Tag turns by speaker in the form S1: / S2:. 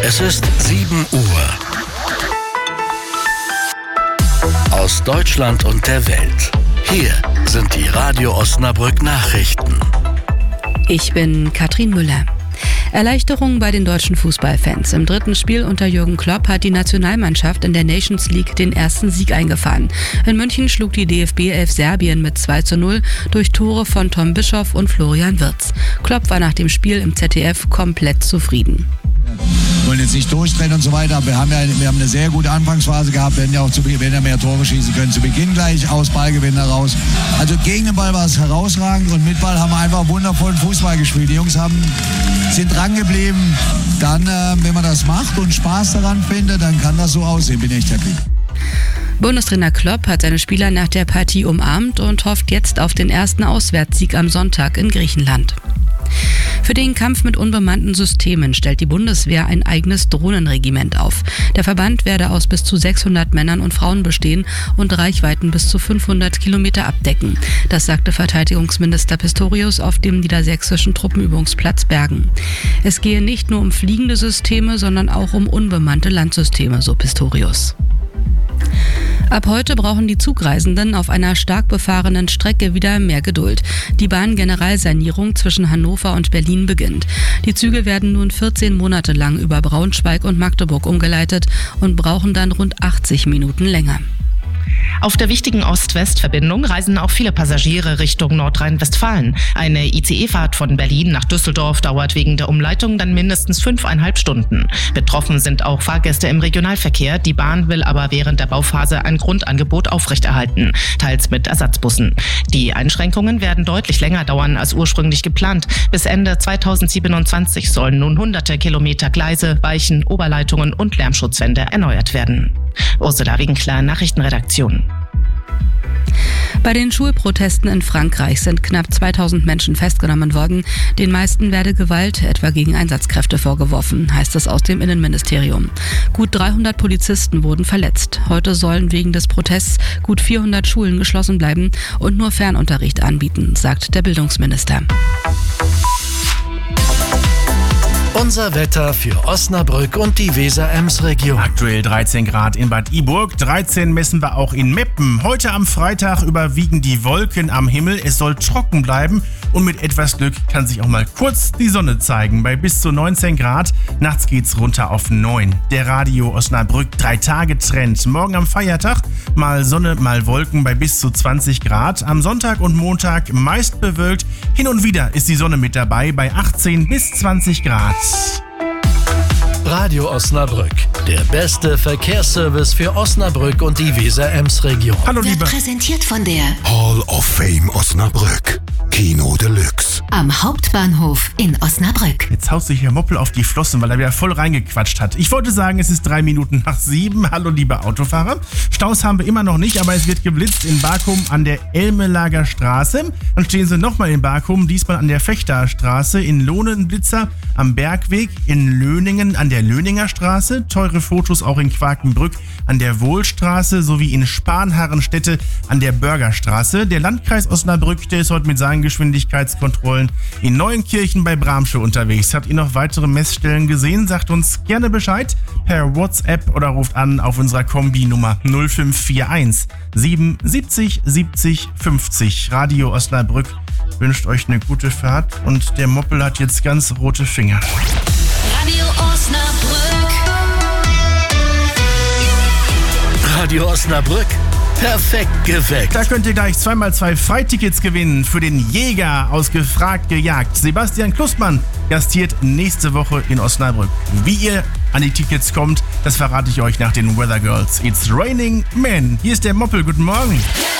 S1: Es ist 7 Uhr. Aus Deutschland und der Welt. Hier sind die Radio Osnabrück Nachrichten.
S2: Ich bin Katrin Müller. Erleichterung bei den deutschen Fußballfans. Im dritten Spiel unter Jürgen Klopp hat die Nationalmannschaft in der Nations League den ersten Sieg eingefahren. In München schlug die DFB 11 Serbien mit 2:0 durch Tore von Tom Bischoff und Florian Wirtz. Klopp war nach dem Spiel im ZDF komplett zufrieden.
S3: Wir wollen jetzt nicht durchdrehen und so weiter, aber wir haben eine sehr gute Anfangsphase gehabt, werden ja mehr Tore schießen können, zu Beginn gleich aus Ballgewinn heraus. Also gegen den Ball war es herausragend und mit Ball haben wir einfach wundervollen Fußball gespielt. Die Jungs sind dran geblieben. Dann, wenn man das macht und Spaß daran findet, dann kann das so aussehen, bin echt happy.
S2: Bundestrainer Klopp hat seine Spieler nach der Partie umarmt und hofft jetzt auf den ersten Auswärtssieg am Sonntag in Griechenland. Für den Kampf mit unbemannten Systemen stellt die Bundeswehr ein eigenes Drohnenregiment auf. Der Verband werde aus bis zu 600 Männern und Frauen bestehen und Reichweiten bis zu 500 Kilometer abdecken. Das sagte Verteidigungsminister Pistorius auf dem niedersächsischen Truppenübungsplatz Bergen. Es gehe nicht nur um fliegende Systeme, sondern auch um unbemannte Landsysteme, so Pistorius. Ab heute brauchen die Zugreisenden auf einer stark befahrenen Strecke wieder mehr Geduld. Die Bahngeneralsanierung zwischen Hannover und Berlin beginnt. Die Züge werden nun 14 Monate lang über Braunschweig und Magdeburg umgeleitet und brauchen dann rund 80 Minuten länger.
S4: Auf der wichtigen Ost-West-Verbindung reisen auch viele Passagiere Richtung Nordrhein-Westfalen. Eine ICE-Fahrt von Berlin nach Düsseldorf dauert wegen der Umleitung dann mindestens 5,5 Stunden. Betroffen sind auch Fahrgäste im Regionalverkehr. Die Bahn will aber während der Bauphase ein Grundangebot aufrechterhalten, teils mit Ersatzbussen. Die Einschränkungen werden deutlich länger dauern als ursprünglich geplant. Bis Ende 2027 sollen nun hunderte Kilometer Gleise, Weichen, Oberleitungen und Lärmschutzwände erneuert werden. Ursula Winkler, Nachrichtenredaktion.
S2: Bei den Schulprotesten in Frankreich sind knapp 2000 Menschen festgenommen worden. Den meisten werde Gewalt, etwa gegen Einsatzkräfte, vorgeworfen, heißt es aus dem Innenministerium. Gut 300 Polizisten wurden verletzt. Heute sollen wegen des Protests gut 400 Schulen geschlossen bleiben und nur Fernunterricht anbieten, sagt der Bildungsminister.
S1: Unser Wetter für Osnabrück und die Weser-Ems-Region.
S5: Aktuell 13 Grad in Bad Iburg, 13 messen wir auch in Meppen. Heute am Freitag überwiegen die Wolken am Himmel. Es soll trocken bleiben und mit etwas Glück kann sich auch mal kurz die Sonne zeigen. Bei bis zu 19 Grad. Nachts geht's runter auf 9. Der Radio Osnabrück 3-Tage-Trend. Morgen am Feiertag mal Sonne, mal Wolken bei bis zu 20 Grad. Am Sonntag und Montag meist bewölkt. Hin und wieder ist die Sonne mit dabei bei 18 bis 20 Grad.
S1: Radio Osnabrück, der beste Verkehrsservice für Osnabrück und die Weser-Ems-Region.
S5: Hallo
S6: Wird
S5: liebe.
S6: präsentiert von der
S7: Hall of Fame Osnabrück. Kino Deluxe.
S6: am Hauptbahnhof in Osnabrück.
S5: Jetzt haut sich Herr Moppel auf die Flossen, weil er wieder voll reingequatscht hat. Ich wollte sagen, es ist 3 Minuten nach 7. Hallo, liebe Autofahrer. Staus haben wir immer noch nicht, aber es wird geblitzt in Barkum an der Elmelager Straße. Dann stehen sie nochmal in Barkum, diesmal an der Fechtaer Straße, in Lohnen Blitzer am Bergweg, in Löningen an der Löninger Straße, teure Fotos auch in Quakenbrück an der Wohlstraße sowie in Spanharrenstädte an der Bürgerstraße. Der Landkreis Osnabrück, der ist heute mit seinen Geschwindigkeitskontrollen in Neuenkirchen bei Bramsche unterwegs. Habt ihr noch weitere Messstellen gesehen? Sagt uns gerne Bescheid per WhatsApp oder ruft an auf unserer Kombi-Nummer 0541 77 70 50. Radio Osnabrück wünscht euch eine gute Fahrt und der Moppel hat jetzt ganz rote Finger.
S6: Radio Osnabrück.
S1: Radio Osnabrück, perfekt geweckt.
S5: Da könnt ihr gleich 2x2 Freitickets gewinnen für den Jäger aus Gefragt gejagt. Sebastian Klussmann gastiert nächste Woche in Osnabrück. Wie ihr an die Tickets kommt, das verrate ich euch nach den Weather Girls. It's Raining Men. Hier ist der Moppel. Guten Morgen.